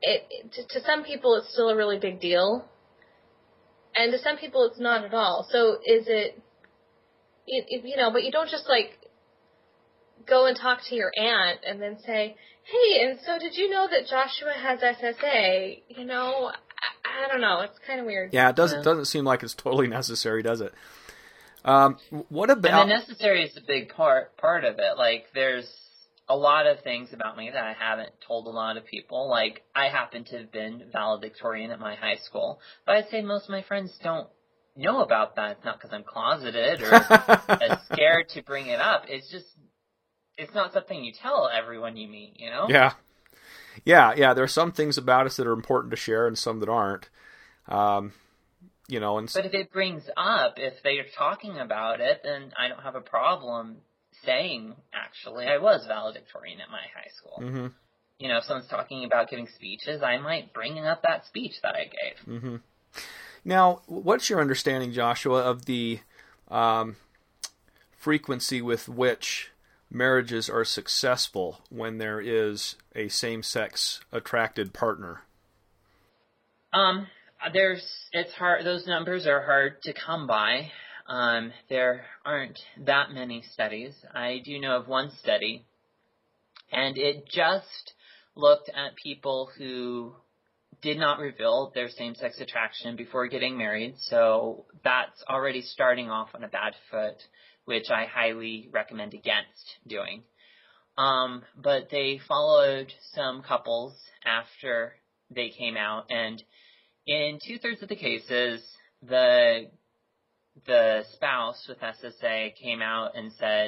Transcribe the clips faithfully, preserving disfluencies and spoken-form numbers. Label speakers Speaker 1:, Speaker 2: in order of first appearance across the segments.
Speaker 1: it, it to, to some people it's still a really big deal, and to some people it's not at all. So is it, it, it you know, but you don't just like go and talk to your aunt and then say, hey, and so did you know that Joshua has S S A? You know, I, I don't know. It's kind of weird.
Speaker 2: Yeah, it doesn't yeah. doesn't seem like it's totally necessary, does it? Um, what about...
Speaker 3: And the necessary is a big part part of it. Like, there's a lot of things about me that I haven't told a lot of people. Like, I happen to have been valedictorian at my high school, but I'd say most of my friends don't know about that. It's not because I'm closeted or uh, scared to bring it up. It's just, it's not something you tell everyone you meet, you know?
Speaker 2: Yeah. Yeah, yeah. There are some things about us that are important to share and some that aren't. Um, you know, and
Speaker 3: But if it brings up, if they're talking about it, then I don't have a problem saying, actually, I was valedictorian at my high school.
Speaker 2: Mm-hmm.
Speaker 3: You know, if someone's talking about giving speeches, I might bring up that speech that I gave.
Speaker 2: Mm-hmm. Now, what's your understanding, Joshua, of the um, frequency with which marriages are successful when there is a same-sex attracted partner?
Speaker 3: Um, there's, it's hard, those numbers are hard to come by. Um, there aren't that many studies. I do know of one study, and it just looked at people who did not reveal their same-sex attraction before getting married, so that's already starting off on a bad foot, which I highly recommend against doing. Um, but they followed some couples after they came out, and in two-thirds of the cases, the the spouse with S S A came out and said,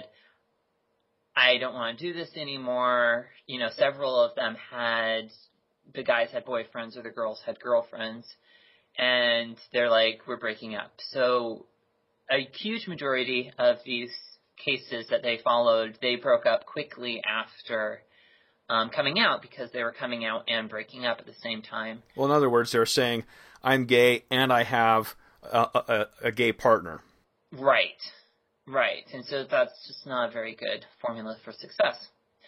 Speaker 3: I don't want to do this anymore. You know, several of them had, the guys had boyfriends or the girls had girlfriends, and they're like, we're breaking up. So a huge majority of these cases that they followed, they broke up quickly after um, coming out because they were coming out and breaking up at the same time.
Speaker 2: Well, in other words, they're saying, I'm gay and I have a, a, a gay partner.
Speaker 3: Right, right. And so that's just not a very good formula for success.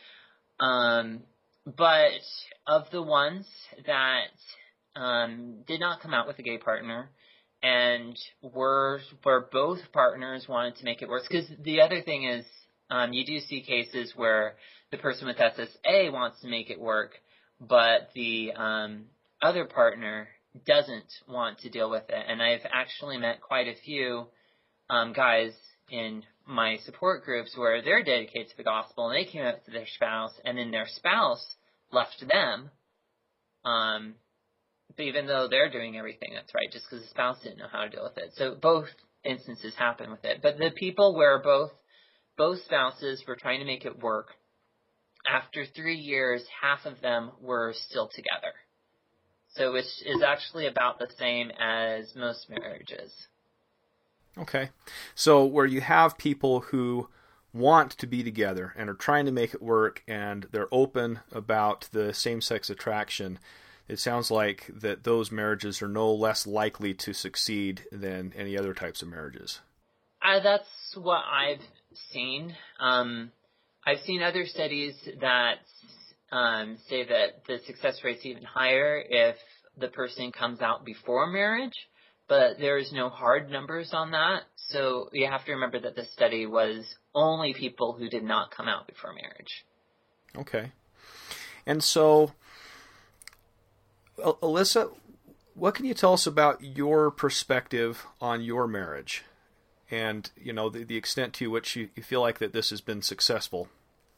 Speaker 3: Um, but of the ones that um, did not come out with a gay partner, and were where both partners wanted to make it work. Because the other thing is, um, you do see cases where the person with S S A wants to make it work, but the um, other partner doesn't want to deal with it. And I've actually met quite a few um, guys in my support groups where they're dedicated to the gospel, and they came out to their spouse, and then their spouse left them, um, but even though they're doing everything that's right, just because the spouse didn't know how to deal with it. So both instances happen with it. But the people where both both spouses were trying to make it work, after three years, half of them were still together. So which is actually about the same as most marriages.
Speaker 2: Okay. So where you have people who want to be together and are trying to make it work, and they're open about the same-sex attraction, it sounds like that those marriages are no less likely to succeed than any other types of marriages.
Speaker 3: Uh, that's what I've seen. Um, I've seen other studies that um, say that the success rate's even higher if the person comes out before marriage, but there is no hard numbers on that. So you have to remember that this study was only people who did not come out before marriage.
Speaker 2: Okay. And so, Alyssa, what can you tell us about your perspective on your marriage and, you know, the, the extent to which you, you feel like that this has been successful?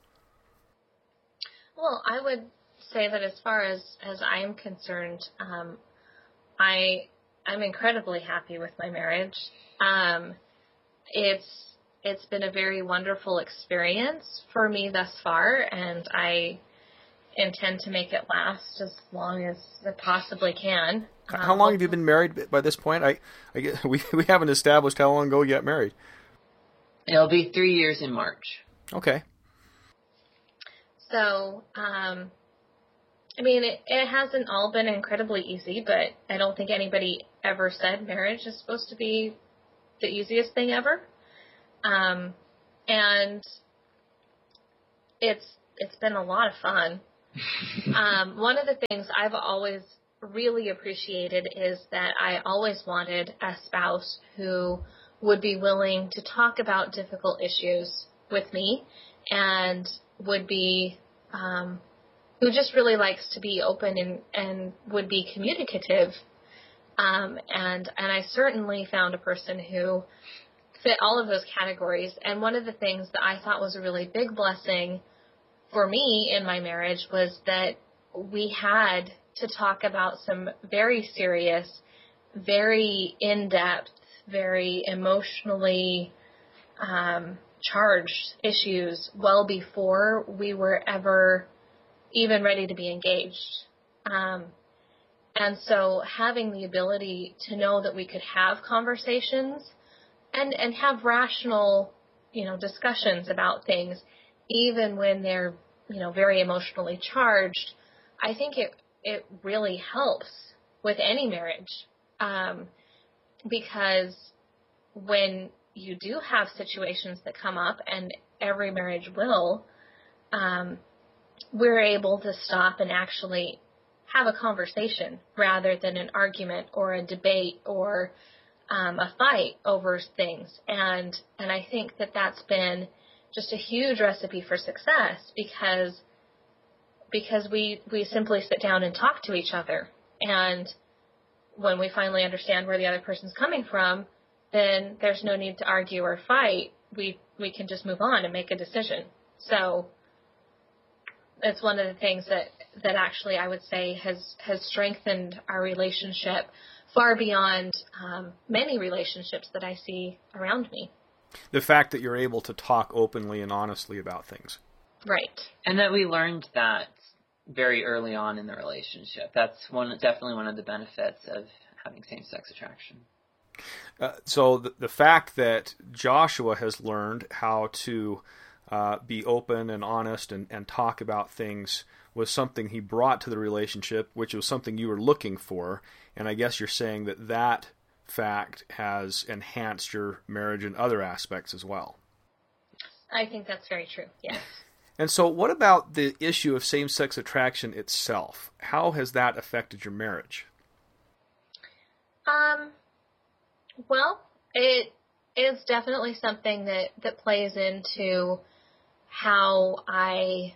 Speaker 1: Well, I would say that as far as, as I am concerned, um, I, I'm incredibly happy with my marriage. Um, it's, it's been a very wonderful experience for me thus far, and I intend to make it last as long as it possibly can.
Speaker 2: How long have you been married by this point? I, I get, we we haven't established how long ago you got married.
Speaker 3: It'll be three years in March.
Speaker 2: Okay.
Speaker 1: So, um, I mean, it, it hasn't all been incredibly easy, but I don't think anybody ever said marriage is supposed to be the easiest thing ever. Um, and it's it's been a lot of fun. um, one of the things I've always really appreciated is that I always wanted a spouse who would be willing to talk about difficult issues with me and would be, um, who just really likes to be open and, and would be communicative. Um, and, and I certainly found a person who fit all of those categories. And one of the things that I thought was a really big blessing for me in my marriage was that we had to talk about some very serious, very in-depth, very emotionally um, charged issues well before we were ever even ready to be engaged. Um, and so having the ability to know that we could have conversations and, and have rational, you know, discussions about things, even when they're, you know, very emotionally charged, I think it, it really helps with any marriage. Um, because when you do have situations that come up, and every marriage will, um, we're able to stop and actually have a conversation rather than an argument or a debate or um, a fight over things. And, and I think that that's been just a huge recipe for success because because we, we simply sit down and talk to each other. And when we finally understand where the other person's coming from, then there's no need to argue or fight. We we can just move on and make a decision. So it's one of the things that, that actually I would say has, has strengthened our relationship far beyond um, many relationships that I see around me.
Speaker 2: The fact that you're able to talk openly and honestly about things.
Speaker 1: Right.
Speaker 3: And that we learned that very early on in the relationship. That's one definitely one of the benefits of having same-sex attraction.
Speaker 2: Uh, so the, the fact that Joshua has learned how to uh, be open and honest and, and talk about things was something he brought to the relationship, which was something you were looking for. And I guess you're saying that that fact has enhanced your marriage in other aspects as well.
Speaker 1: I think that's very true, yes.
Speaker 2: And so what about the issue of same-sex attraction itself? How has that affected your marriage?
Speaker 1: Um, well, it is definitely something that, that plays into how I,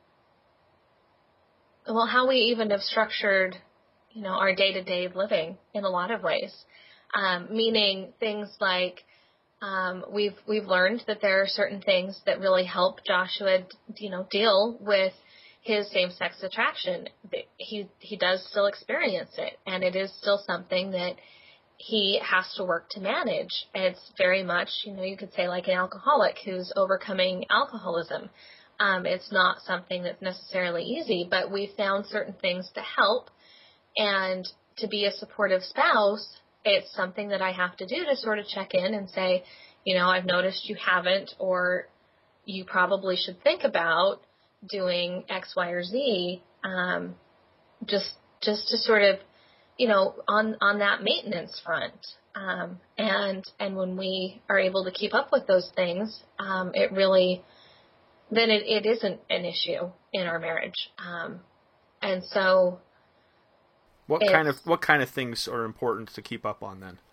Speaker 1: well, how we even have structured, you know, our day-to-day living in a lot of ways. Um, meaning things like um, we've we've learned that there are certain things that really help Joshua, you know, deal with his same-sex attraction. He he does still experience it, and it is still something that he has to work to manage. It's very much, you know, you could say like an alcoholic who's overcoming alcoholism. Um, it's not something that's necessarily easy, but we found certain things to help, and to be a supportive spouse, it's something that I have to do to sort of check in and say, you know, I've noticed you haven't, or you probably should think about doing X, Y, or Z, um, just just to sort of, you know, on, on that maintenance front. Um, and and when we are able to keep up with those things, um, it really, then it, it isn't an issue in our marriage. Um, and so...
Speaker 2: What it's, kind of what kind of things are important to keep up on then?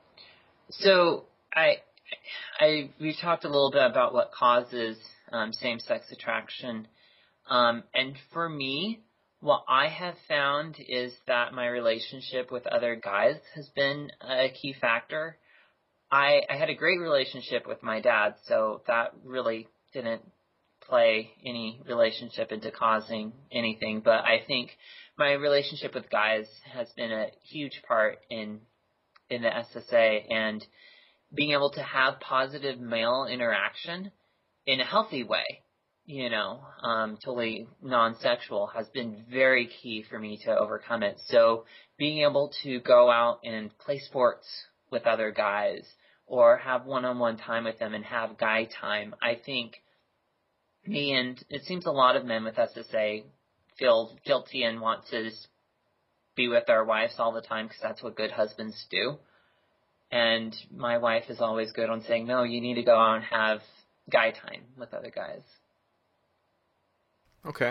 Speaker 3: So I, I we've talked a little bit about what causes um, same-sex attraction, um, and for me, what I have found is that my relationship with other guys has been a key factor. I, I had a great relationship with my dad, so that really didn't play any relationship into causing anything, but I think my relationship with guys has been a huge part in in the S S A, and being able to have positive male interaction in a healthy way, you know, um, totally non-sexual, has been very key for me to overcome it. So being able to go out and play sports with other guys or have one-on-one time with them and have guy time, I think me and it seems a lot of men with S S A feel guilty and want to be with our wives all the time because that's what good husbands do. And my wife is always good on saying, no, you need to go out and have guy time with other guys.
Speaker 2: Okay.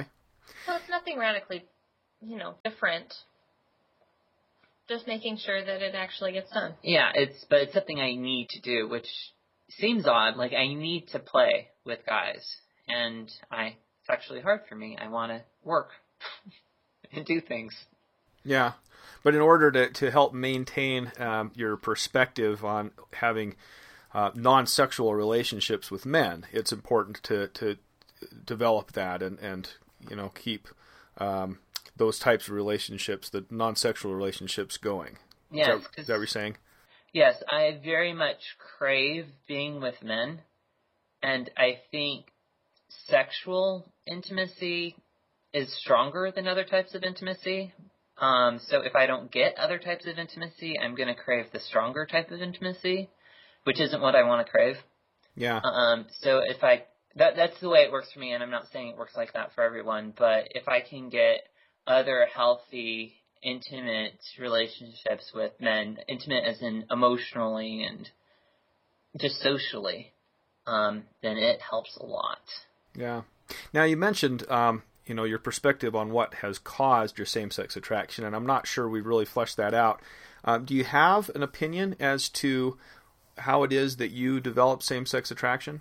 Speaker 1: So it's nothing radically, you know, different. Just making sure that it actually gets done.
Speaker 3: Yeah, it's but it's something I need to do, which seems odd. Like, I need to play with guys, and I it's actually hard for me. I want to work and do things.
Speaker 2: Yeah, but in order to, to help maintain um, your perspective on having uh, non-sexual relationships with men, it's important to, to develop that and, and you know keep um, those types of relationships, the non-sexual relationships, going.
Speaker 3: Yes,
Speaker 2: is that, is that what you're saying?
Speaker 3: Yes, I very much crave being with men, and I think sexual intimacy is stronger than other types of intimacy. Um, so if I don't get other types of intimacy, I'm going to crave the stronger type of intimacy, which isn't what I want to crave.
Speaker 2: Yeah.
Speaker 3: Um, so if I, that, that's the way it works for me, and I'm not saying it works like that for everyone, but if I can get other healthy, intimate relationships with men, intimate as in emotionally and just socially, um, then it helps a lot.
Speaker 2: Yeah. Now, you mentioned, um, you know, your perspective on what has caused your same-sex attraction, and I'm not sure we really fleshed that out. Um, do you have an opinion as to how it is that you develop same-sex attraction?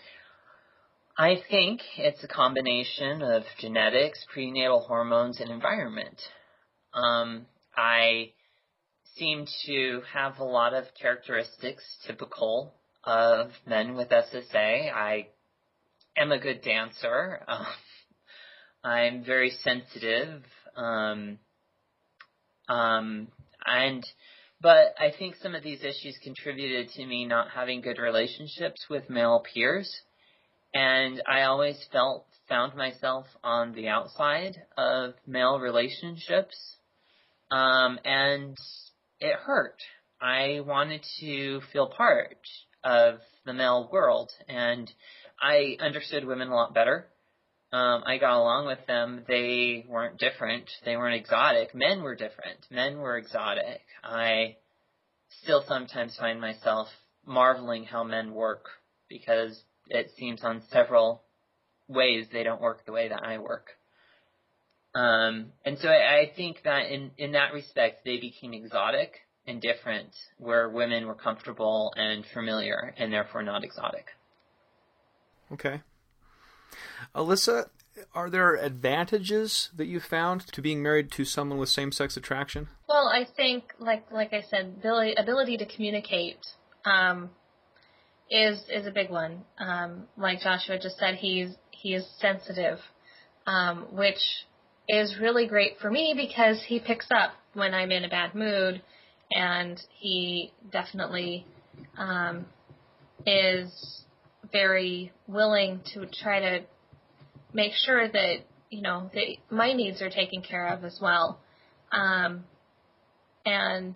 Speaker 3: I think it's a combination of genetics, prenatal hormones, and environment. Um, I seem to have a lot of characteristics typical of men with S S A. I am a good dancer. Um, I'm very sensitive. Um, um, and, but I think some of these issues contributed to me not having good relationships with male peers. And I always felt, found myself on the outside of male relationships. Um, and it hurt. I wanted to feel part of the male world, and I understood women a lot better. Um, I got along with them. They weren't different. They weren't exotic. Men were different. Men were exotic. I still sometimes find myself marveling how men work, because it seems on several ways they don't work the way that I work. Um, and so I, I think that in, in that respect, they became exotic and different, where women were comfortable and familiar and therefore not exotic.
Speaker 2: Okay. Alyssa, are there advantages that you found to being married to someone with same-sex attraction?
Speaker 1: Well, I think, like like I said, ability, ability to communicate um, is is a big one. Um, like Joshua just said, he's he is sensitive, um, which is really great for me because he picks up when I'm in a bad mood, and he definitely um, is very willing to try to make sure that, you know, that my needs are taken care of as well. Um, and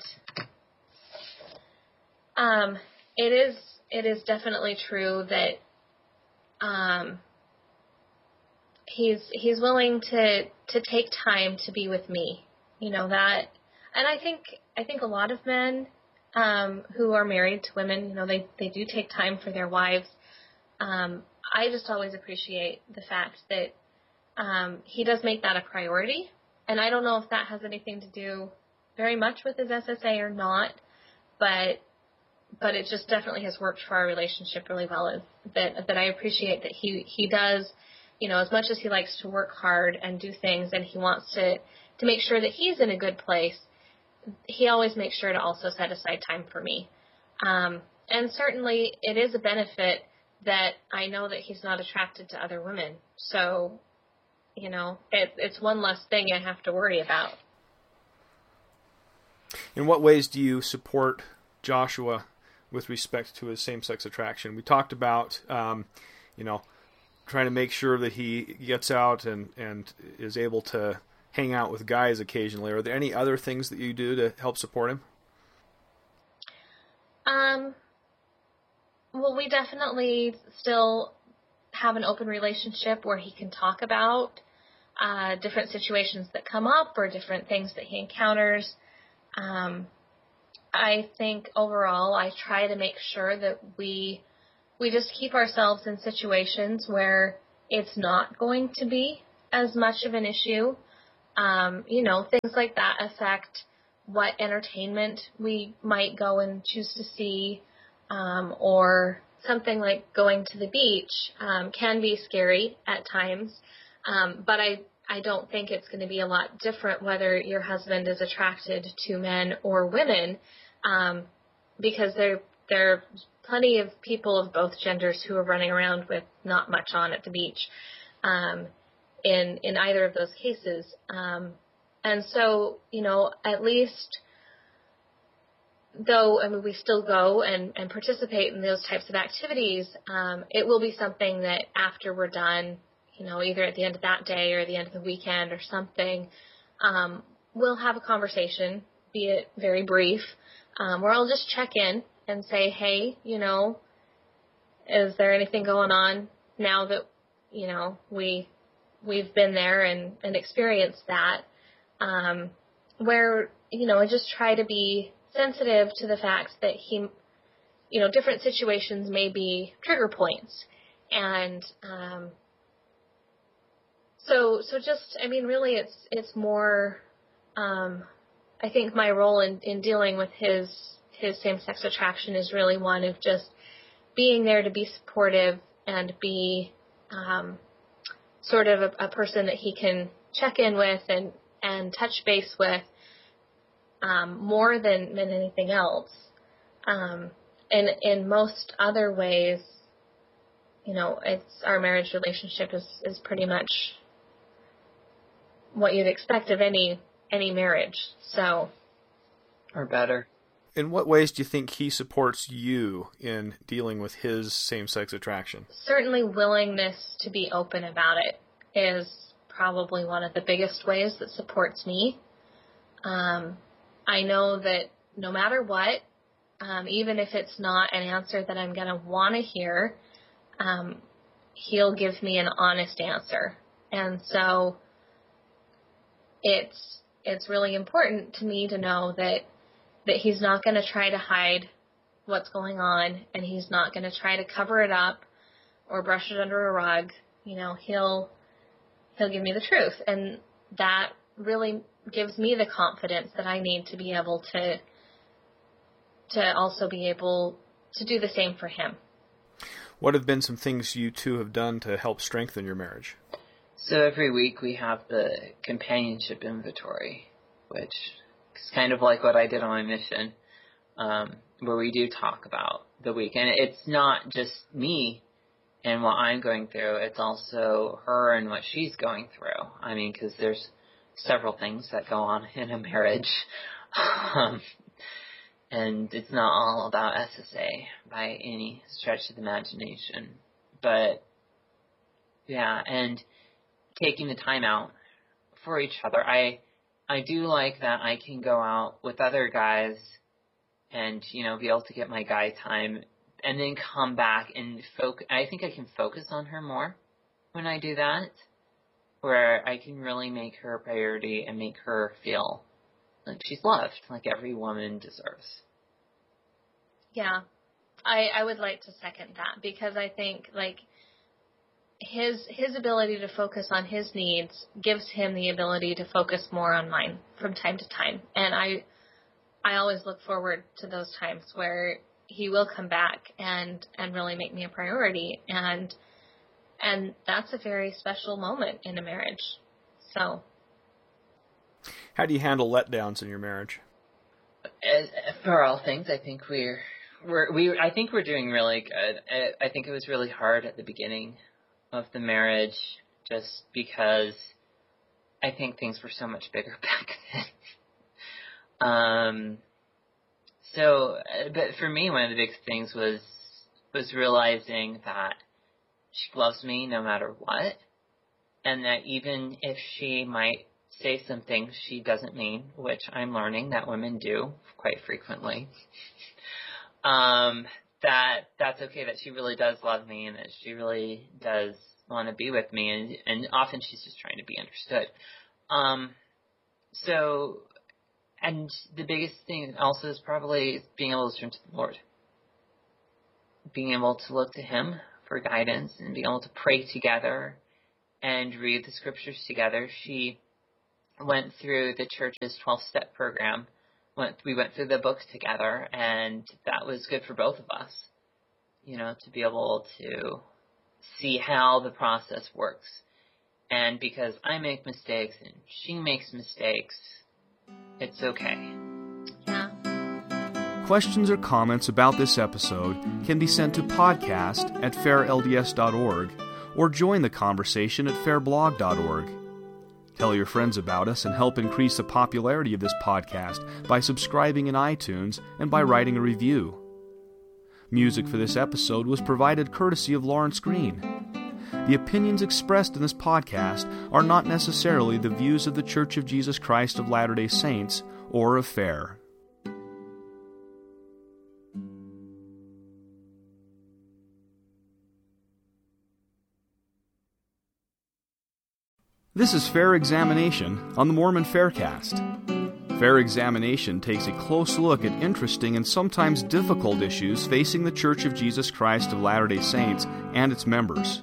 Speaker 1: um, it is it is definitely true that um, he's he's willing to to take time to be with me. You know that, and I think I think a lot of men um, who are married to women, you know, they they do take time for their wives. Um, I just always appreciate the fact that um, he does make that a priority, and I don't know if that has anything to do very much with his S S A or not, but but it just definitely has worked for our relationship really well. Is that that I appreciate that he he does, you know, as much as he likes to work hard and do things, and he wants to to make sure that he's in a good place, he always makes sure to also set aside time for me. Um, and certainly it is a benefit that I know that he's not attracted to other women. So, you know, it, it's one less thing I have to worry about.
Speaker 2: In what ways do you support Joshua with respect to his same-sex attraction? We talked about, um, you know, trying to make sure that he gets out and, and is able to hang out with guys occasionally. Are there any other things that you do to help support him? Um...
Speaker 1: Well, we definitely still have an open relationship where he can talk about uh, different situations that come up or different things that he encounters. Um, I think overall I try to make sure that we we just keep ourselves in situations where it's not going to be as much of an issue. Um, you know, things like that affect what entertainment we might go and choose to see, um, or something like going to the beach um, can be scary at times. Um, but I, I don't think it's going to be a lot different whether your husband is attracted to men or women, um, because there, there are plenty of people of both genders who are running around with not much on at the beach. Um, in, in either of those cases. Um, and so, you know, at least though, I mean, we still go and, and participate in those types of activities, um, it will be something that after we're done, you know, either at the end of that day or the end of the weekend or something, um, we'll have a conversation, be it very brief, um, where I'll just check in and say, hey, you know, is there anything going on now that, you know, we... we've been there and, and experienced that, um, where, you know, I just try to be sensitive to the fact that he, you know, different situations may be trigger points. And, um, so, so just, I mean, really it's, it's more, um, I think my role in, in dealing with his, his same-sex attraction is really one of just being there to be supportive and be, um, sort of a, a person that he can check in with and, and touch base with, um, more than, than anything else. Um, and in most other ways, you know, it's our marriage relationship is, is pretty much what you'd expect of any, any marriage. So.
Speaker 3: Or better.
Speaker 2: In what ways do you think he supports you in dealing with his same-sex attraction?
Speaker 1: Certainly willingness to be open about it is probably one of the biggest ways that supports me. Um, I know that no matter what, um, even if it's not an answer that I'm going to want to hear, um, he'll give me an honest answer. And so it's it's really important to me to know that that he's not going to try to hide what's going on, and he's not going to try to cover it up or brush it under a rug. You know, he'll he'll give me the truth, and that really gives me the confidence that I need to be able to to also be able to do the same for him.
Speaker 2: What have been some things you two have done to help strengthen your marriage?
Speaker 3: So every week we have the companionship inventory, which is kind of like what I did on my mission, um, where we do talk about the week. And it's not just me and what I'm going through. It's also her and what she's going through. I mean, because there's several things that go on in a marriage. um, and it's not all about S S A by any stretch of the imagination. But, yeah, and taking the time out for each other. I I do like that I can go out with other guys and, you know, be able to get my guy time and then come back and focus. I think I can focus on her more when I do that, where I can really make her a priority and make her feel like she's loved, like every woman deserves.
Speaker 1: Yeah, I, I would like to second that, because I think, like, his his ability to focus on his needs gives him the ability to focus more on mine from time to time. And I I always look forward to those times where he will come back and, and really make me a priority. And and that's a very special moment in a marriage. So.
Speaker 2: How do you handle letdowns in your marriage?
Speaker 3: As, for all things, I think we're we're we I think we're doing really good. I, I think it was really hard at the beginning of the marriage, just because I think things were so much bigger back then. um, so, but for me, one of the big things was was realizing that she loves me no matter what, and that even if she might say some things she doesn't mean, which I'm learning that women do quite frequently, um, that that's okay, that she really does love me and that she really does want to be with me, and, and often she's just trying to be understood. Um, so, and the biggest thing also is probably being able to turn to the Lord. Being able to look to Him for guidance and being able to pray together and read the scriptures together. She went through the church's twelve-step program. Went, we went through the book together, and that was good for both of us, you know, to be able to see how the process works. And because I make mistakes and she makes mistakes, it's okay.
Speaker 1: Yeah.
Speaker 2: Questions or comments about this episode can be sent to podcast at fair l d s dot org or join the conversation at fair blog dot org. Tell your friends about us and help increase the popularity of this podcast by subscribing in iTunes and by writing a review. Music for this episode was provided courtesy of Lawrence Green. The opinions expressed in this podcast are not necessarily the views of the Church of Jesus Christ of Latter-day Saints or of FAIR. This is Fair Examination on the Mormon Faircast. Fair Examination takes a close look at interesting and sometimes difficult issues facing the Church of Jesus Christ of Latter-day Saints and its members.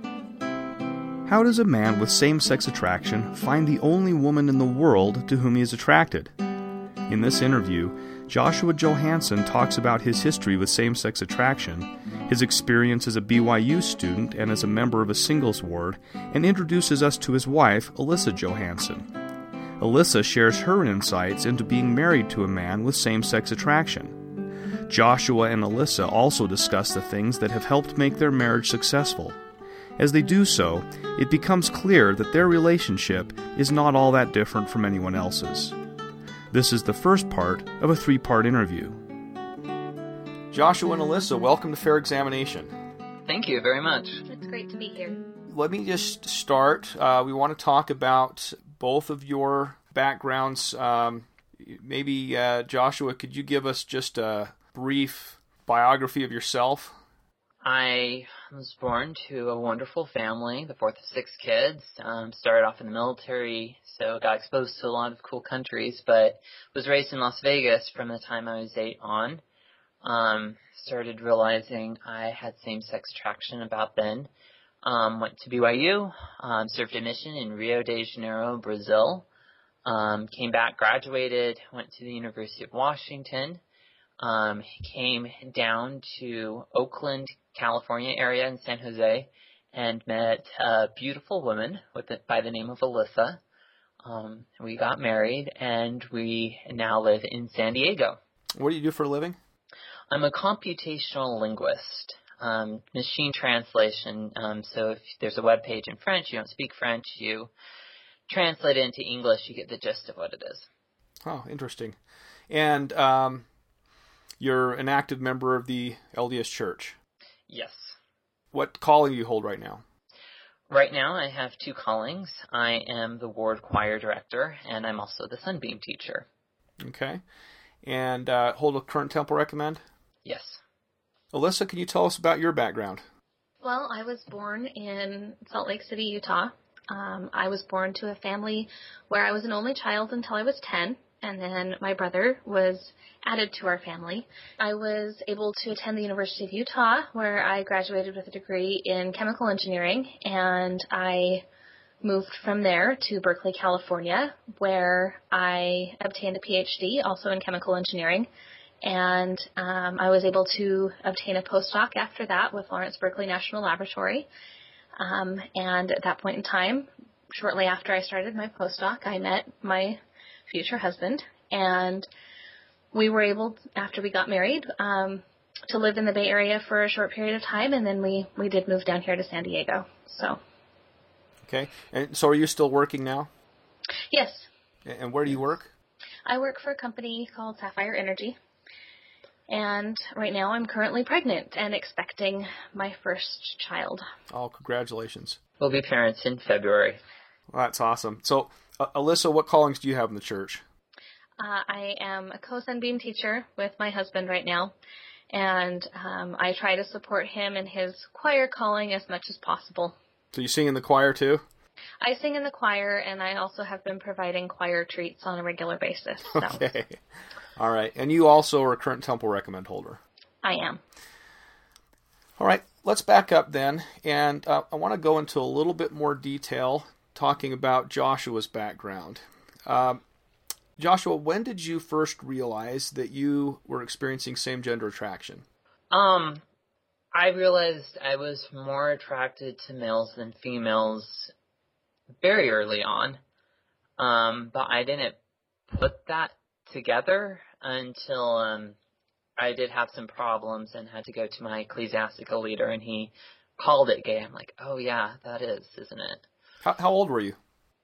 Speaker 2: How does a man with same-sex attraction find the only woman in the world to whom he is attracted? In this interview, Joshua Johansson talks about his history with same-sex attraction, his experience as a B Y U student and as a member of a singles ward, and introduces us to his wife, Alyssa Johansson. Alyssa shares her insights into being married to a man with same-sex attraction. Joshua and Alyssa also discuss the things that have helped make their marriage successful. As they do so, it becomes clear that their relationship is not all that different from anyone else's. This is the first part of a three-part interview. Joshua and Alyssa, welcome to Fair Examination.
Speaker 3: Thank you very much.
Speaker 1: It's great to be here.
Speaker 2: Let me just start. Uh, we want to talk about both of your backgrounds. Um, maybe, uh, Joshua, could you give us just a brief biography of yourself?
Speaker 3: I was born to a wonderful family, the fourth of six kids. Um, started off in the military, so got exposed to a lot of cool countries, but was raised in Las Vegas from the time I was eight on. Um, started realizing I had same-sex attraction about then. Um, went to B Y U, um, served a mission in Rio de Janeiro, Brazil. Um, came back, graduated, went to the University of Washington. Um, came down to Oakland, California area in San Jose, and met a beautiful woman with the, by the name of Alyssa. Um, we got married, and we now live in San Diego.
Speaker 2: What do you do for a living?
Speaker 3: I'm a computational linguist, um, machine translation. Um, so if there's a web page in French, you don't speak French, you translate it into English, you get the gist of what it is.
Speaker 2: Oh, interesting. And um, you're an active member of the L D S Church.
Speaker 3: Yes.
Speaker 2: What calling do you hold right now?
Speaker 3: Right now I have two callings. I am the ward choir director, and I'm also the Sunbeam teacher.
Speaker 2: Okay. And uh, hold a current temple recommend?
Speaker 3: Yes.
Speaker 2: Alyssa, can you tell us about your background?
Speaker 1: Well, I was born in Salt Lake City, Utah. Um, I was born to a family where I was an only child until I was ten. And then my brother was added to our family. I was able to attend the University of Utah, where I graduated with a degree in chemical engineering, and I moved from there to Berkeley, California, where I obtained a P H D, also in chemical engineering, and um, I was able to obtain a postdoc after that with Lawrence Berkeley National Laboratory. Um, and at that point in time, shortly after I started my postdoc, I met my future husband, and we were able, after we got married, um, to live in the Bay Area for a short period of time, and then we, we did move down here to San Diego. So.
Speaker 2: Okay. And so are you still working now?
Speaker 1: Yes.
Speaker 2: And where do you work?
Speaker 1: I work for a company called Sapphire Energy, and right now I'm currently pregnant and expecting my first child.
Speaker 2: Oh, congratulations.
Speaker 3: We'll be parents in February.
Speaker 2: Well, that's awesome. So, uh, Alyssa, what callings do you have in the church?
Speaker 1: Uh, I am a co-Sunbeam teacher with my husband right now, and um, I try to support him in his choir calling as much as possible.
Speaker 2: So you sing in the choir too?
Speaker 1: I sing in the choir, and I also have been providing choir treats on a regular basis. So.
Speaker 2: Okay. All right. And you also are a current temple recommend holder?
Speaker 1: I am.
Speaker 2: All right. let's back up then, and uh, I want to go into a little bit more detail talking about Joshua's background. Uh, Joshua, when did you first realize that you were experiencing same-gender attraction?
Speaker 3: Um, I realized I was more attracted to males than females very early on, um, but I didn't put that together until um, I did have some problems and had to go to my ecclesiastical leader, and he called it gay. I'm like, oh yeah, that is, isn't it?
Speaker 2: How, how old were you?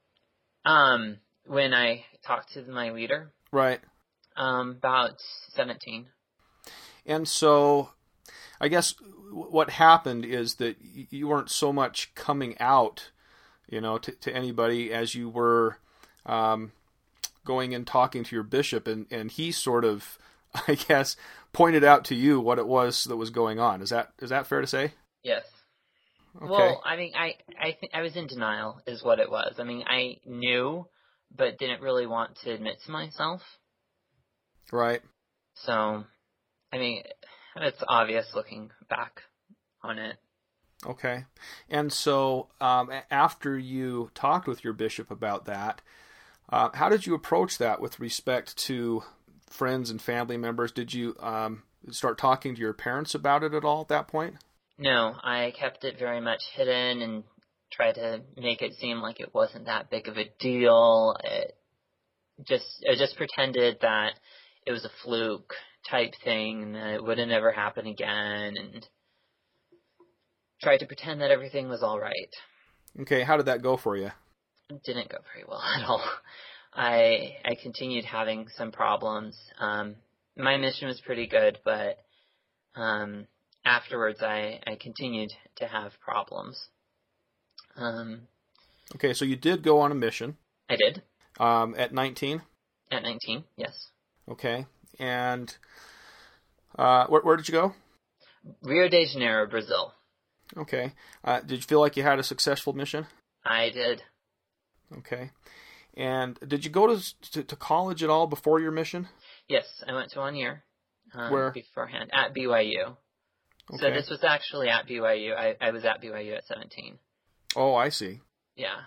Speaker 3: Um, when I talked to my leader.
Speaker 2: Right.
Speaker 3: Um, about seventeen.
Speaker 2: And so, I guess what happened is that you weren't so much coming out, you know, to, to anybody as you were um, going and talking to your bishop, and, and he sort of, I guess, pointed out to you what it was that was going on. Is that is that fair to say?
Speaker 3: Yes.
Speaker 2: Okay.
Speaker 3: Well, I mean, I I th- I was in denial, is what it was. I mean, I knew, but didn't really want to admit to myself.
Speaker 2: Right.
Speaker 3: So, I mean, it's obvious looking back on it.
Speaker 2: Okay. And so, um, after you talked with your bishop about that, uh, how did you approach that with respect to friends and family members? Did you um, start talking to your parents about it at all at that point?
Speaker 3: No, I kept it very much hidden and tried to make it seem like it wasn't that big of a deal. It just, I just pretended that it was a fluke type thing and that it would have never happen again, and tried to pretend that everything was all right.
Speaker 2: Okay, how did that go for you?
Speaker 3: It didn't go very well at all. I I continued having some problems. Um, my mission was pretty good, but um, afterwards I, I continued to have problems. Um,
Speaker 2: okay, so you did go on a mission.
Speaker 3: I did.
Speaker 2: Um, at nineteen?
Speaker 3: At nineteen, yes.
Speaker 2: Okay, and uh, where, where did you go?
Speaker 3: Rio de Janeiro, Brazil.
Speaker 2: Okay. Uh, did you feel like you had a successful mission?
Speaker 3: I did.
Speaker 2: Okay. And did you go to, to, to college at all before your mission?
Speaker 3: Yes, I went to one year um,
Speaker 2: Where?
Speaker 3: beforehand, at B Y U.
Speaker 2: Okay.
Speaker 3: So this was actually at B Y U. I, I was at B Y U at seventeen.
Speaker 2: Oh, I see.
Speaker 3: Yeah.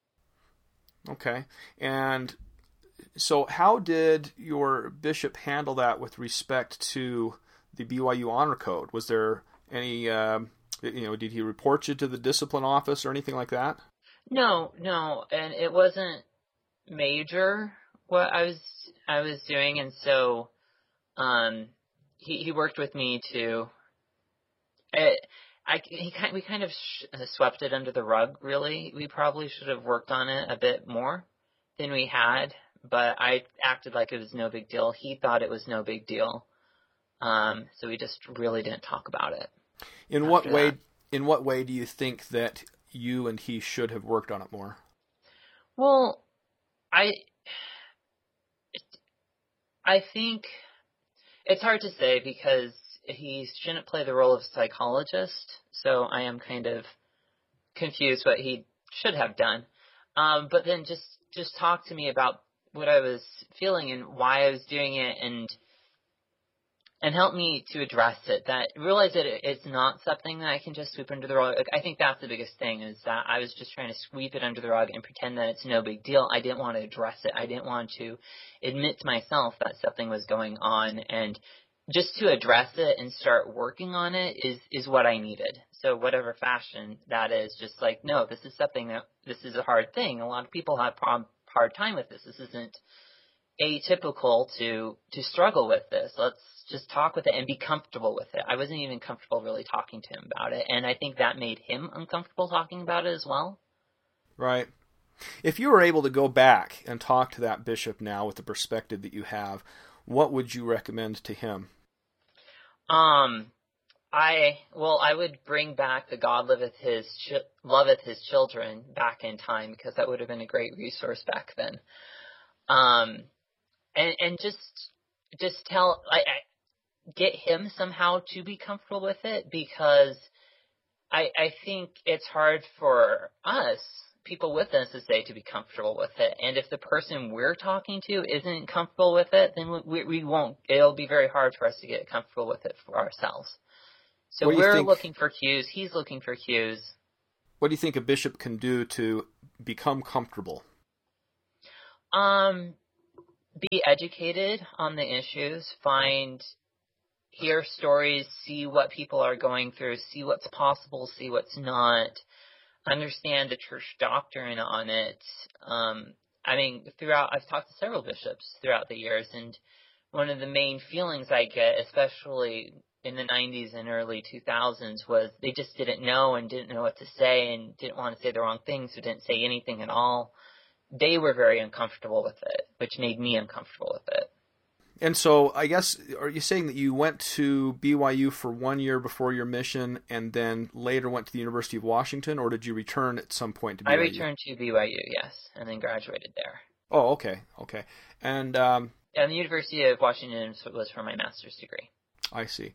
Speaker 2: Okay. And so how did your bishop handle that with respect to the B Y U honor code? Was there any, um, you know, did he report you to the discipline office or anything like that?
Speaker 3: No, no, and it wasn't major what I was I was doing, and so um, he he worked with me to. It, I he kind we kind of sh- swept it under the rug. Really, we probably should have worked on it a bit more than we had, but I acted like it was no big deal. He thought it was no big deal, um, so we just really didn't talk about it.
Speaker 2: In what way?
Speaker 3: That.
Speaker 2: In what way do you think that you and he should have worked on it more?
Speaker 3: Well, I I think it's hard to say because he shouldn't play the role of psychologist, so I am kind of confused what he should have done. Um, but then just just talk to me about what I was feeling and why I was doing it, and and help me to address it. That realize that it's not something that I can just sweep under the rug. Like, I think that's the biggest thing, is that I was just trying to sweep it under the rug and pretend that it's no big deal. I didn't want to address it. I didn't want to admit to myself that something was going on, and just to address it and start working on it is is what I needed. So whatever fashion that is, just like, no, this is something that this is a hard thing. A lot of people have a hard time with this. This isn't atypical to to struggle with this. Let's just talk with it and be comfortable with it. I wasn't even comfortable really talking to him about it, and I think that made him uncomfortable talking about it as well.
Speaker 2: Right. If you were able to go back and talk to that bishop now with the perspective that you have, what would you recommend to him?
Speaker 3: Um, I well, I would bring back the God loveth his ch- loveth his children back in time, because that would have been a great resource back then. Um, and and just just tell I, I get him somehow to be comfortable with it, because I I think it's hard for us, people with us, to say to be comfortable with it. And if the person we're talking to isn't comfortable with it, then we we won't. It'll be very hard for us to get comfortable with it for ourselves. So we're think, looking for cues. He's looking for cues.
Speaker 2: What do you think a bishop can do to become comfortable?
Speaker 3: Um, be educated on the issues, find, hear stories, see what people are going through, see what's possible, see what's not, understand the church doctrine on it. Um, I mean, throughout, I've talked to several bishops throughout the years, and one of the main feelings I get, especially in the nineties and early two thousands, was they just didn't know and didn't know what to say and didn't want to say the wrong things, so didn't say anything at all. They were very uncomfortable with it, which made me uncomfortable with it.
Speaker 2: And so I guess, are you saying that you went to B Y U for one year before your mission and then later went to the University of Washington, or did you return at some point to B Y U?
Speaker 3: I returned to B Y U, yes, and then graduated there.
Speaker 2: Oh, okay, okay. And um,
Speaker 3: and the University of Washington was for my master's degree.
Speaker 2: I see.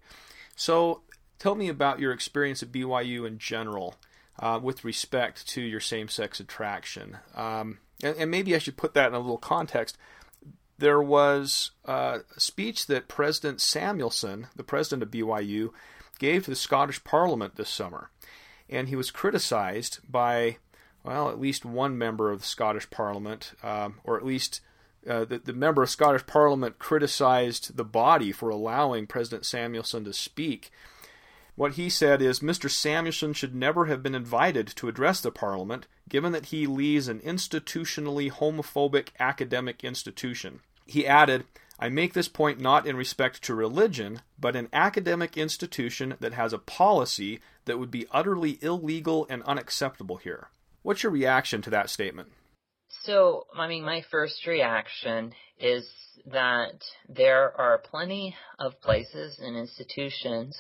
Speaker 2: So tell me about your experience at B Y U in general uh, with respect to your same-sex attraction. Um, and, and maybe I should put that in a little context. There was a speech that President Samuelson, the president of B Y U, gave to the Scottish Parliament this summer. And he was criticized by, well, at least one member of the Scottish Parliament, um, or at least uh, the, the member of Scottish Parliament criticized the body for allowing President Samuelson to speak. What he said is, Mister Samuelson should never have been invited to address the Parliament, given that he leads an institutionally homophobic academic institution. He added, I make this point not in respect to religion, but an academic institution that has a policy that would be utterly illegal and unacceptable here. What's your reaction to that statement?
Speaker 3: So, I mean, my first reaction is that there are plenty of places and institutions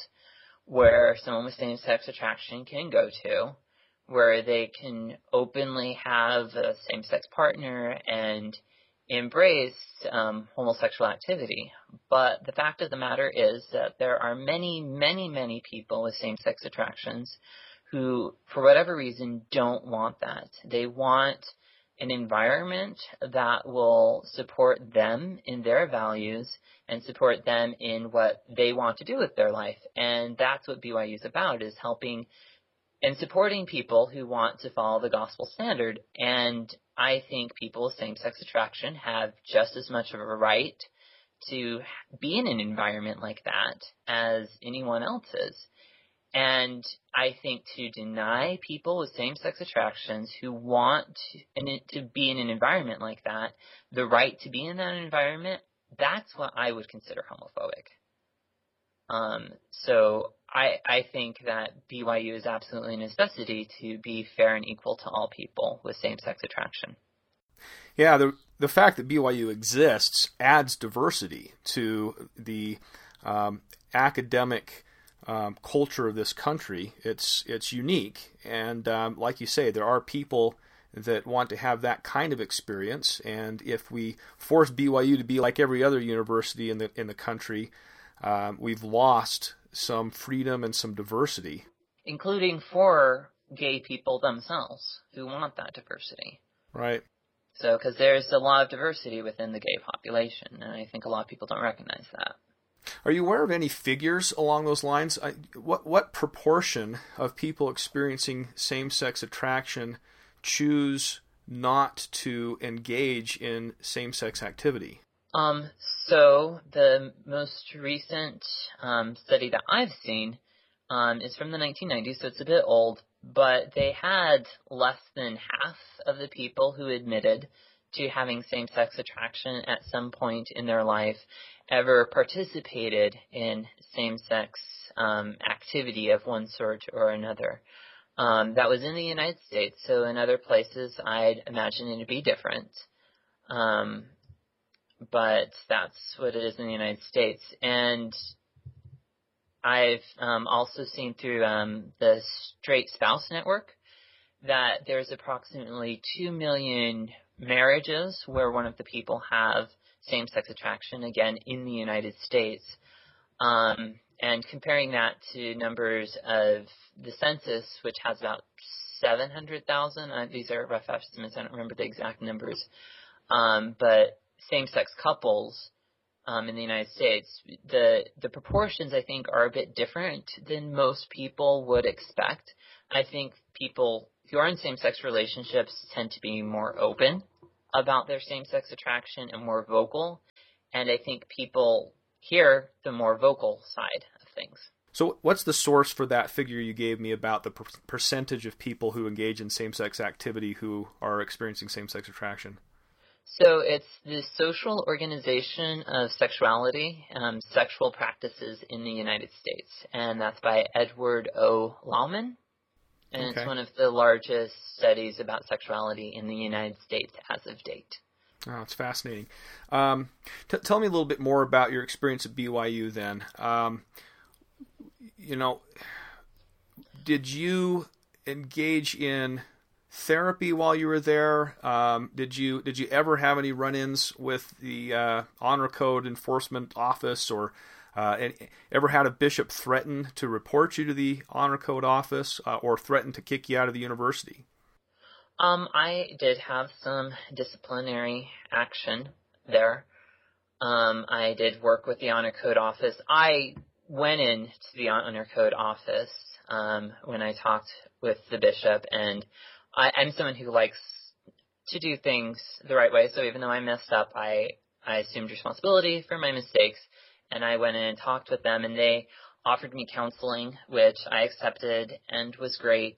Speaker 3: where someone with same-sex attraction can go to, where they can openly have a same-sex partner and embrace um, homosexual activity. But the fact of the matter is that there are many, many, many people with same-sex attractions who, for whatever reason, don't want that. They want an environment that will support them in their values and support them in what they want to do with their life. And that's what B Y U is about, is helping and supporting people who want to follow the gospel standard. And I think people with same-sex attraction have just as much of a right to be in an environment like that as anyone else is. And I think to deny people with same-sex attractions who want to, to be in an environment like that the right to be in that environment, that's what I would consider homophobic. Um, so I, I think that B Y U is absolutely a necessity to be fair and equal to all people with same-sex attraction.
Speaker 2: Yeah, the the fact that B Y U exists adds diversity to the um, academic Um, culture of this country. It's it's unique, and um, like you say, there are people that want to have that kind of experience. And if we force B Y U to be like every other university in the in the country, um, we've lost some freedom and some diversity,
Speaker 3: including for gay people themselves who want that diversity.
Speaker 2: Right.
Speaker 3: So, because there's a lot of diversity within the gay population, and I think a lot of people don't recognize that.
Speaker 2: Are you aware of any figures along those lines? I, what what proportion of people experiencing same-sex attraction choose not to engage in same-sex activity?
Speaker 3: Um, so the most recent um, study that I've seen um, is from the nineteen nineties, so it's a bit old, but they had less than half of the people who admitted to having same-sex attraction at some point in their life ever participated in same-sex um, activity of one sort or another. Um, that was in the United States, so in other places I'd imagine it to be different. Um, but that's what it is in the United States. And I've um, also seen through um, the Straight Spouse Network that there's approximately two million marriages where one of the people have same-sex attraction, again, in the United States. Um, and comparing that to numbers of the census, which has about seven hundred thousand, uh, these are rough estimates, I don't remember the exact numbers, um, but same-sex couples um, in the United States, the the proportions, I think, are a bit different than most people would expect. I think people who are in same-sex relationships tend to be more open about their same-sex attraction and more vocal. And I think people hear the more vocal side of things.
Speaker 2: So what's the source for that figure you gave me about the per- percentage of people who engage in same-sex activity who are experiencing same-sex attraction?
Speaker 3: So it's the Social Organization of Sexuality, um, Sexual Practices in the United States. And that's by Edward O. Laumann. And okay. It's one of the largest studies about sexuality in the United States as of date.
Speaker 2: Oh, it's fascinating. Um, t- tell me a little bit more about your experience at B Y U then. Um, you know, did you engage in therapy while you were there? Um, did you did you ever have any run-ins with the uh, Honor Code Enforcement Office, or uh, and ever had a bishop threaten to report you to the Honor Code Office, uh, or threaten to kick you out of the university?
Speaker 3: Um, I did have some disciplinary action there. Um, I did work with the Honor Code Office. I went in to the Honor Code Office um, when I talked with the bishop, and I, I'm someone who likes to do things the right way. So even though I messed up, I, I assumed responsibility for my mistakes, and I went in and talked with them, and they offered me counseling, which I accepted and was great.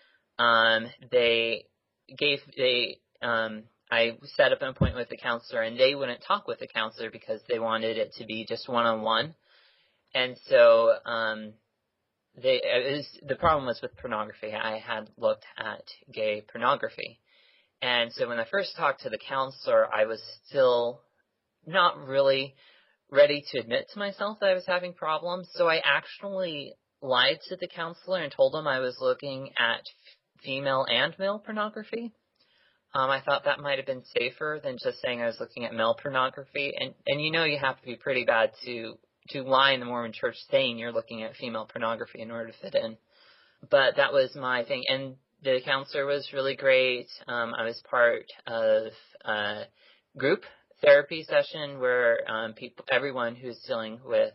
Speaker 3: Um, they gave they um, I set up an appointment with the counselor, and they wouldn't talk with the counselor because they wanted it to be just one-on-one. And so um, they it was, the problem was with pornography. I had looked at gay pornography. And so when I first talked to the counselor, I was still not really ready to admit to myself that I was having problems. So I actually lied to the counselor and told him I was looking at female and male pornography. Um, I thought that might have been safer than just saying I was looking at male pornography. And, and you know you have to be pretty bad to to lie in the Mormon Church saying you're looking at female pornography in order to fit in. But that was my thing. And the counselor was really great. Um, I was part of a group therapy session where um, people, everyone who's dealing with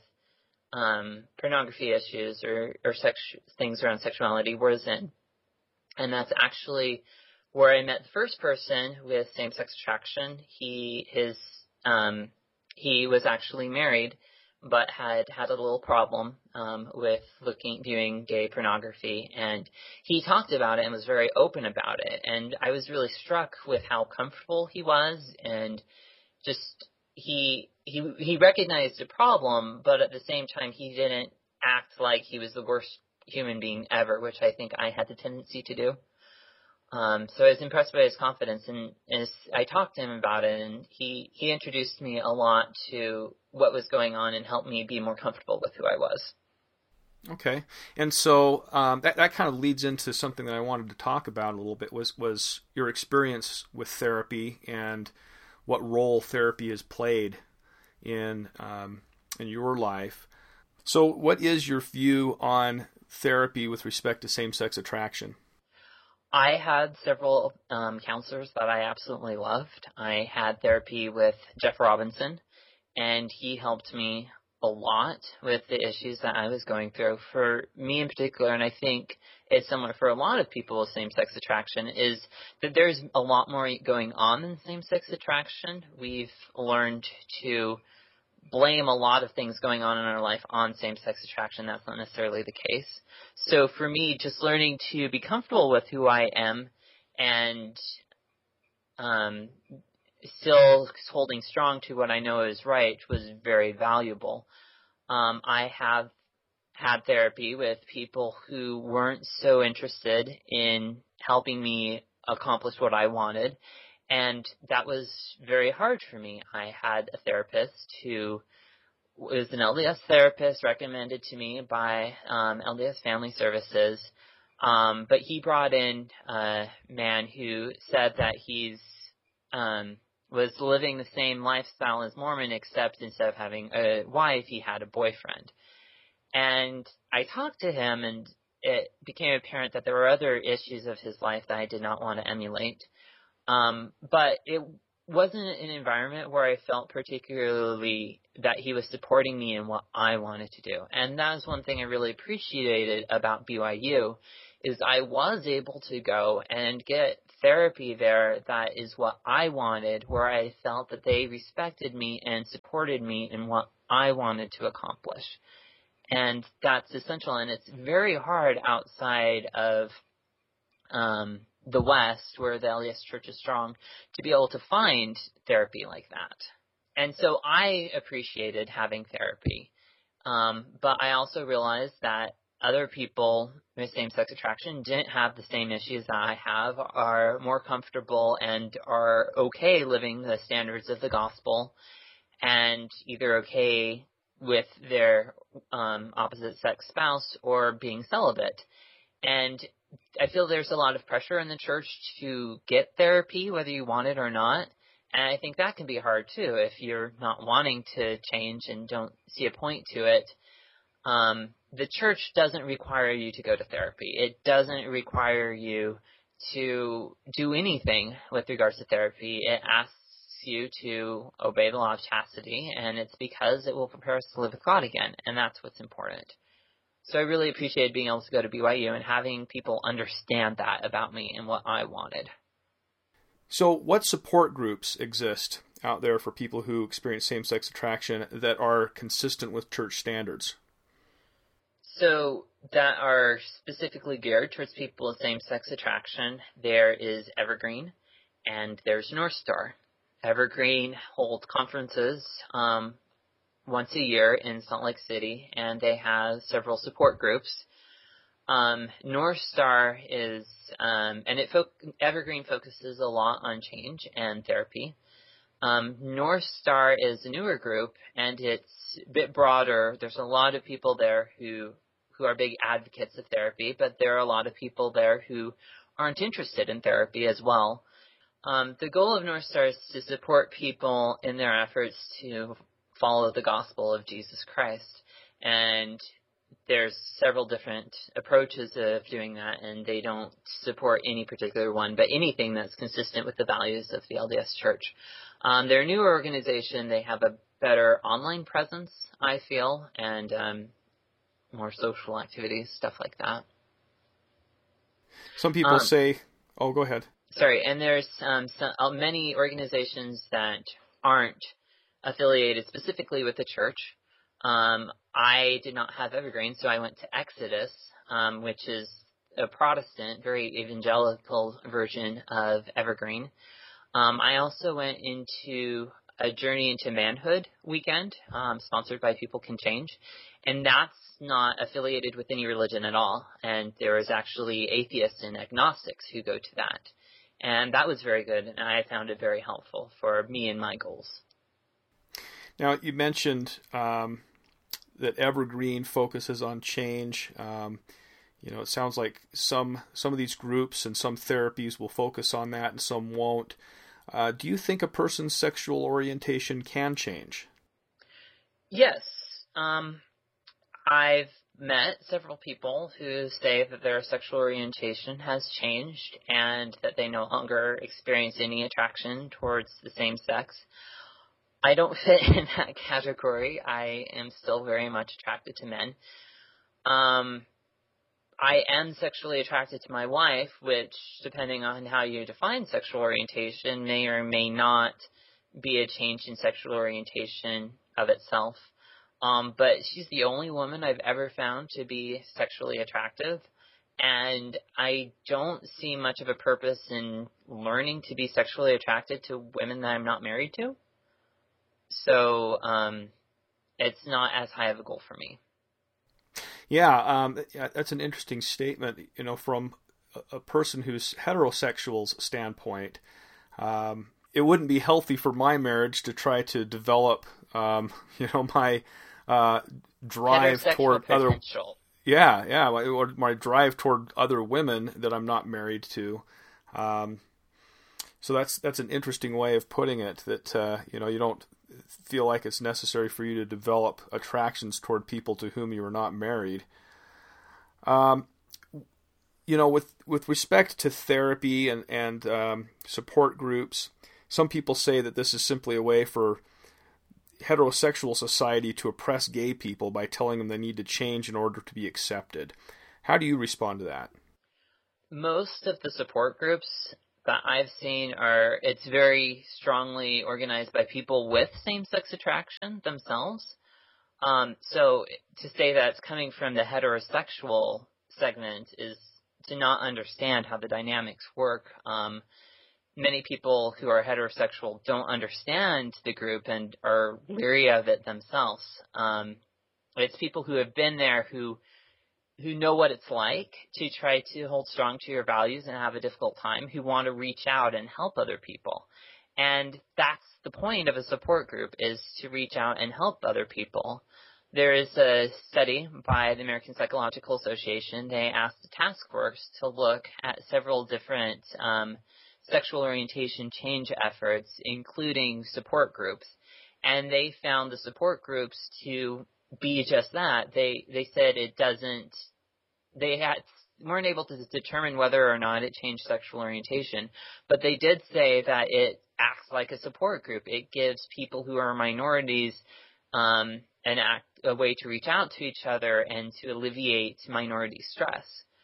Speaker 3: um, pornography issues or, or sex, things around sexuality was in. And that's actually where I met the first person with same-sex attraction. He his um, he was actually married, but had had a little problem um, with looking, viewing gay pornography, and he talked about it and was very open about it. And I was really struck with how comfortable he was, and just he he he recognized a problem, but at the same time he didn't act like he was the worst human being ever, which I think I had the tendency to do. Um, so I was impressed by his confidence, and as I talked to him about it, and he, he introduced me a lot to what was going on and helped me be more comfortable with who I was.
Speaker 2: Okay. And so um, that, that kind of leads into something that I wanted to talk about a little bit, was, was your experience with therapy and what role therapy has played in um, in your life. So what is your view on therapy with respect to same-sex attraction?
Speaker 3: I had several um, counselors that I absolutely loved. I had therapy with Jeff Robinson, and he helped me a lot with the issues that I was going through. For me in particular, and I think it's similar for a lot of people with same-sex attraction, is that there's a lot more going on than same-sex attraction. We've learned to blame a lot of things going on in our life on same-sex attraction. That's not necessarily the case. So for me, just learning to be comfortable with who I am and um, still holding strong to what I know is right was very valuable. Um, I have had therapy with people who weren't so interested in helping me accomplish what I wanted, and that was very hard for me. I had a therapist who was an L D S therapist recommended to me by um, L D S Family Services, um, but he brought in a man who said that he's um, was living the same lifestyle as Mormon, except instead of having a wife, he had a boyfriend. And I talked to him, and it became apparent that there were other issues of his life that I did not want to emulate. Um, but it wasn't an environment where I felt particularly that he was supporting me in what I wanted to do. And that was one thing I really appreciated about B Y U, is I was able to go and get therapy there that is what I wanted, where I felt that they respected me and supported me in what I wanted to accomplish. And that's essential, and it's very hard outside of um, the West, where the L D S Church is strong, to be able to find therapy like that. And so I appreciated having therapy. Um, but I also realized that other people with same-sex attraction didn't have the same issues that I have, are more comfortable and are okay living the standards of the gospel, and either okay with their um, opposite-sex spouse or being celibate. And I feel there's a lot of pressure in the church to get therapy, whether you want it or not. And I think that can be hard, too, if you're not wanting to change and don't see a point to it. Um, the church doesn't require you to go to therapy. It doesn't require you to do anything with regards to therapy. It asks you to obey the law of chastity, and it's because it will prepare us to live with God again, and that's what's important. So I really appreciated being able to go to B Y U and having people understand that about me and what I wanted.
Speaker 2: So what support groups exist out there for people who experience same-sex attraction that are consistent with church standards?
Speaker 3: So that are specifically geared towards people with same-sex attraction. There is Evergreen, and there's North Star. Evergreen holds conferences um, once a year in Salt Lake City, and they have several support groups. Um, North Star is, um, and it fo- Evergreen focuses a lot on change and therapy. Um, North Star is a newer group, and it's a bit broader. There's a lot of people there who who are big advocates of therapy, but there are a lot of people there who aren't interested in therapy as well. Um, the goal of North Star is to support people in their efforts to follow the gospel of Jesus Christ. And there's several different approaches of doing that, and they don't support any particular one, but anything that's consistent with the values of the L D S Church. Um, they're a newer organization. They have a better online presence, I feel, and um, more social activities, stuff like that.
Speaker 2: Some people um, say, oh, go ahead.
Speaker 3: Sorry, and there's um, some, uh, many organizations that aren't affiliated specifically with the church. Um, I did not have Evergreen, so I went to Exodus, um, which is a Protestant, very evangelical version of Evergreen. Um, I also went into a Journey into Manhood weekend, um, sponsored by People Can Change, and that's not affiliated with any religion at all. And there is actually atheists and agnostics who go to that. And that was very good, and I found it very helpful for me and my goals.
Speaker 2: Now, you mentioned um, that Evergreen focuses on change. Um, you know, it sounds like some some of these groups and some therapies will focus on that and some won't. Uh, do you think a person's sexual orientation can change?
Speaker 3: Yes. Um, I've met several people who say that their sexual orientation has changed and that they no longer experience any attraction towards the same sex. I don't fit in that category. I am still very much attracted to men. Um, I am sexually attracted to my wife, which, depending on how you define sexual orientation, may or may not be a change in sexual orientation of itself. Um, but she's the only woman I've ever found to be sexually attractive, and I don't see much of a purpose in learning to be sexually attracted to women that I'm not married to. So um, it's not as high of a goal for me.
Speaker 2: Yeah, um, that's an interesting statement. You know, from a person who's heterosexual's standpoint, um, it wouldn't be healthy for my marriage to try to develop, um, you know, my uh, drive toward
Speaker 3: potential.
Speaker 2: other. Yeah, yeah, or my drive toward other women that I'm not married to. Um, so that's that's an interesting way of putting it. That uh, you know, you don't feel like it's necessary for you to develop attractions toward people to whom you are not married. Um, you know, with with respect to therapy and and um, support groups, Some people say that this is simply a way for heterosexual society to oppress gay people by telling them they need to change in order to be accepted. How do you respond to that?
Speaker 3: Most of the support groups that I've seen are, it's very strongly organized by people with same-sex attraction themselves. Um, so to say that it's coming from the heterosexual segment is to not understand how the dynamics work. Um, many people who are heterosexual don't understand the group and are leery of it themselves. Um, it's people who have been there who who know what it's like to try to hold strong to your values and have a difficult time, who want to reach out and help other people. And that's the point of a support group, is to reach out and help other people. There is a study by the American Psychological Association. They asked the task force to look at several different um, sexual orientation change efforts, including support groups. And they found the support groups to be just that. They they said it doesn't, they had weren't able to determine whether or not it changed sexual orientation, but they did say that it acts like a support group. It gives people who are minorities um, an act, a way to reach out to each other and to alleviate minority stress.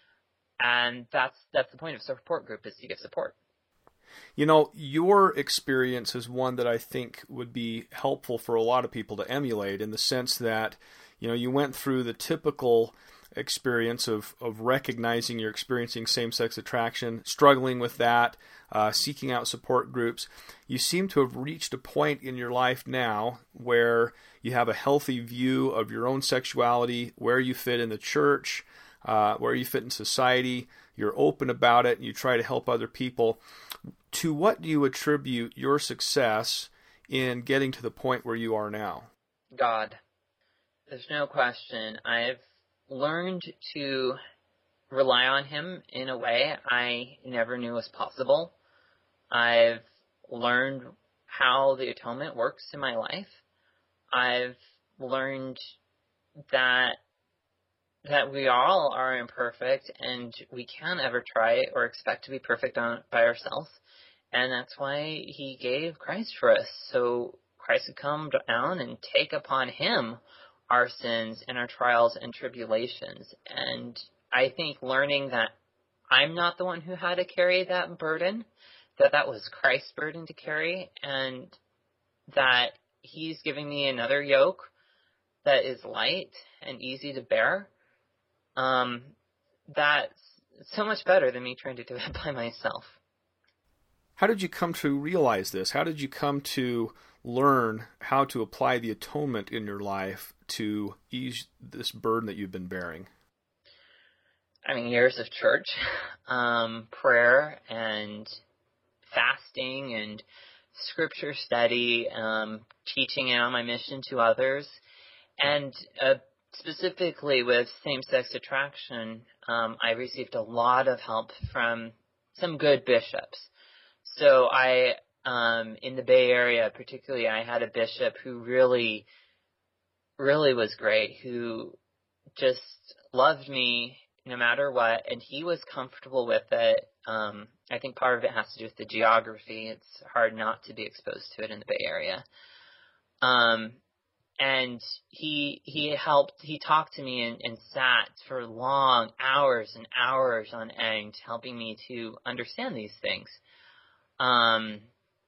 Speaker 3: And that's that's the point of a support group, is to give support.
Speaker 2: You know, your experience is one that I think would be helpful for a lot of people to emulate, in the sense that, you know, you went through the typical experience of, of recognizing you're experiencing same-sex attraction, struggling with that, uh, seeking out support groups. You seem to have reached a point in your life now where you have a healthy view of your own sexuality, where you fit in the church, uh, where you fit in society. You're open about it, and you try to help other people. To what do you attribute your success in getting to the point where you are now?
Speaker 3: God. There's no question. I've learned to rely on him in a way I never knew was possible. I've learned how the atonement works in my life. I've learned that that we all are imperfect, and we can't ever try or expect to be perfect on by ourselves. And that's why he gave Christ for us, so Christ would come down and take upon him our sins and our trials and tribulations. And I think learning that I'm not the one who had to carry that burden, that that was Christ's burden to carry, and that he's giving me another yoke that is light and easy to bear, um, that's so much better than me trying to do it by myself.
Speaker 2: How did you come to realize this? How did you come to learn how to apply the atonement in your life to ease this burden that you've been bearing?
Speaker 3: I mean, years of church, um, prayer and fasting and scripture study, um, teaching out my mission to others, and uh, specifically with same-sex attraction, um, I received a lot of help from some good bishops. So I, um, in the Bay Area particularly, I had a bishop who really, really was great, who just loved me no matter what, and he was comfortable with it. Um, I think part of it has to do with the geography. It's hard not to be exposed to it in the Bay Area. Um, and he he helped, he talked to me and, and sat for long hours and hours on end, helping me to understand these things. Um,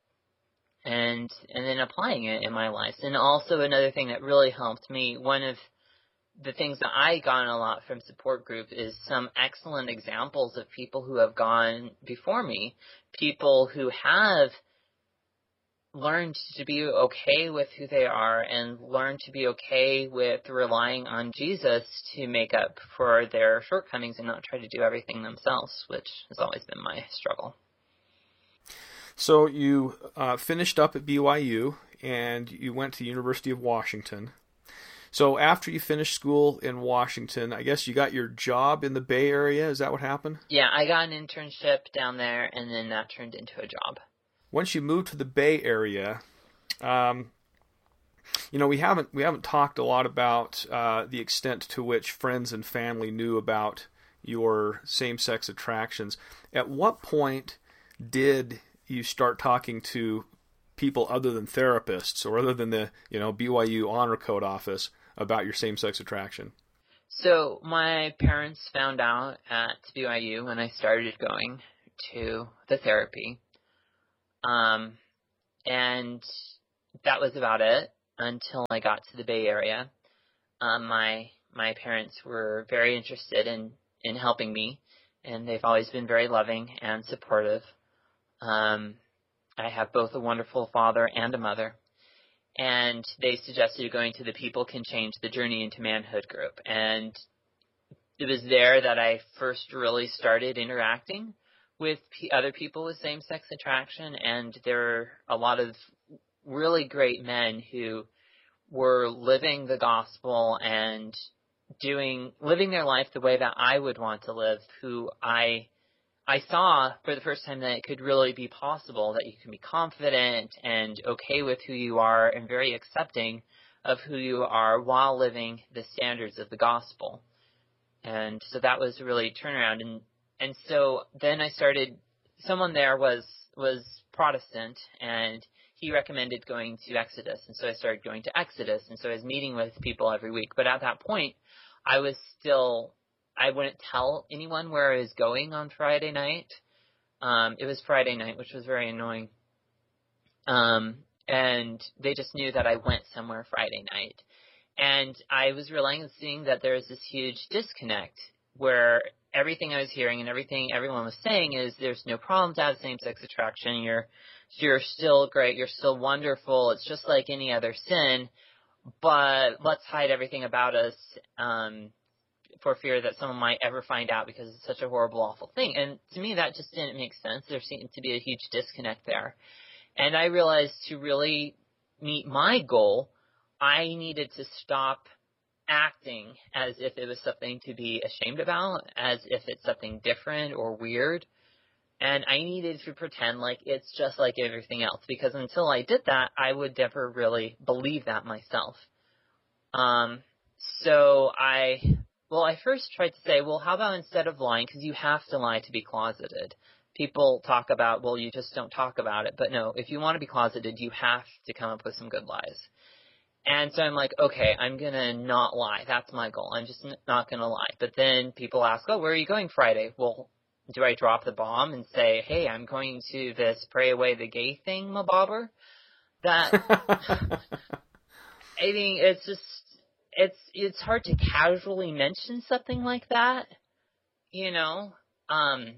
Speaker 3: and, and then applying it in my life. And also another thing that really helped me, one of the things that I got a lot from support group is some excellent examples of people who have gone before me, people who have learned to be okay with who they are and learned to be okay with relying on Jesus to make up for their shortcomings and not try to do everything themselves, which has always been my struggle.
Speaker 2: So you uh, finished up at B Y U, and you went to the University of Washington. So after you finished school in Washington, I guess you got your job in the Bay Area. Is that what happened?
Speaker 3: Yeah, I got an internship down there, and then that turned into a job.
Speaker 2: Once you moved to the Bay Area, um, you know, we haven't we haven't talked a lot about uh, the extent to which friends and family knew about your same-sex attractions. At what point did you start talking to people other than therapists or other than the, you know, B Y U Honor Code office about your same-sex attraction?
Speaker 3: So my parents found out at B Y U when I started going to the therapy. Um, and that was about it until I got to the Bay Area. Um, my my parents were very interested in, in helping me, and they've always been very loving and supportive. Um, I have both a wonderful father and a mother, and they suggested going to the People Can Change the Journey into Manhood group. And it was there that I first really started interacting with p- other people with same-sex attraction, and there were a lot of really great men who were living the gospel and doing, living their life the way that I would want to live, who I I saw for the first time that it could really be possible, that you can be confident and okay with who you are and very accepting of who you are while living the standards of the gospel. And so that was really a turnaround. And, and so then I started, someone there was, was Protestant, and he recommended going to Exodus. And so I started going to Exodus. And so I was meeting with people every week. But at that point, I was still, I wouldn't tell anyone where I was going on Friday night. Um, it was Friday night, which was very annoying. Um, and they just knew that I went somewhere Friday night. And I was realizing that there was this huge disconnect where everything I was hearing and everything everyone was saying is there's no problem to have same-sex attraction. You're, you're still great. You're still wonderful. It's just like any other sin. But let's hide everything about us, um, for fear that someone might ever find out because it's such a horrible, awful thing. And to me, that just didn't make sense. There seemed to be a huge disconnect there. And I realized to really meet my goal, I needed to stop acting as if it was something to be ashamed about, as if it's something different or weird. And I needed to pretend like it's just like everything else, because until I did that, I would never really believe that myself. Um, so I... Well, I first tried to say, well, how about instead of lying, because you have to lie to be closeted. People talk about, well, you just don't talk about it. But no, if you want to be closeted, you have to come up with some good lies. And so I'm like, okay, I'm going to not lie. That's my goal. I'm just not going to lie. But then people ask, oh, where are you going Friday? Well, do I drop the bomb and say, hey, I'm going to this pray away the gay thing, my bobber? That, I mean, it's just, It's it's hard to casually mention something like that, you know. Um,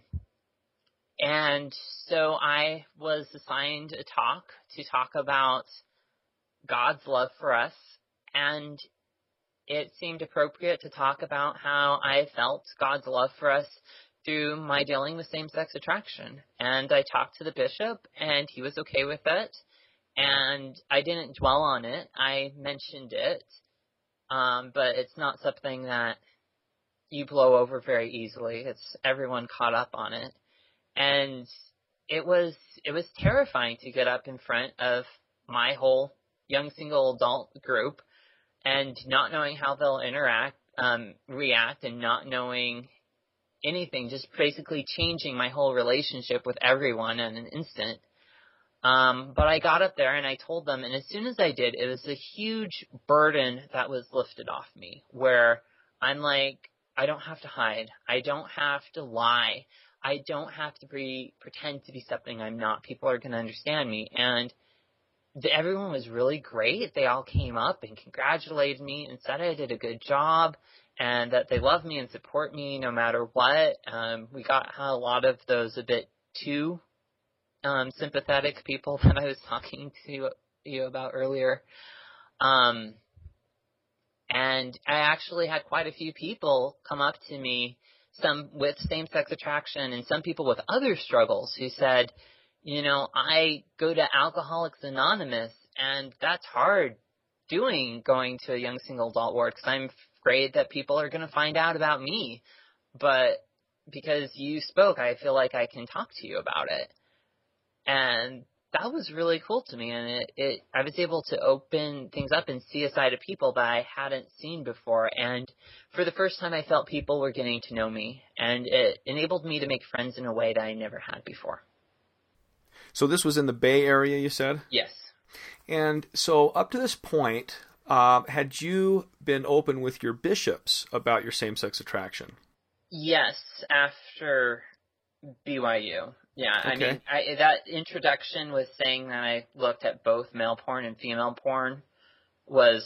Speaker 3: and so I was assigned a talk to talk about God's love for us, and it seemed appropriate to talk about how I felt God's love for us through my dealing with same-sex attraction. And I talked to the bishop, and he was okay with it, and I didn't dwell on it. I mentioned it. Um, but it's not something that you blow over very easily. It's everyone caught up on it. And it was, it was terrifying to get up in front of my whole young single adult group and not knowing how they'll interact, um, react, and not knowing anything, just basically changing my whole relationship with everyone in an instant. Um, but I got up there and I told them, and as soon as I did, it was a huge burden that was lifted off me, where I'm like, I don't have to hide. I don't have to lie. I don't have to be, pretend to be something I'm not. People are going to understand me. And the, everyone was really great. They all came up and congratulated me and said I did a good job and that they love me and support me no matter what. Um, we got a lot of those a bit too Um, sympathetic people that I was talking to you about earlier. Um, and I actually had quite a few people come up to me, some with same-sex attraction and some people with other struggles, who said, you know, I go to Alcoholics Anonymous, and that's hard doing, going to a young single adult ward, because I'm afraid that people are going to find out about me. But because you spoke, I feel like I can talk to you about it. And that was really cool to me, and it, it I was able to open things up and see a side of people that I hadn't seen before. And for the first time, I felt people were getting to know me, and it enabled me to make friends in a way that I never had before.
Speaker 2: So this was in the Bay Area, you said?
Speaker 3: Yes.
Speaker 2: And so up to this point, uh, had you been open with your bishops about your same-sex attraction?
Speaker 3: Yes, after B Y U. Yeah,
Speaker 2: Okay.
Speaker 3: I mean, I, that introduction was saying that I looked at both male porn and female porn was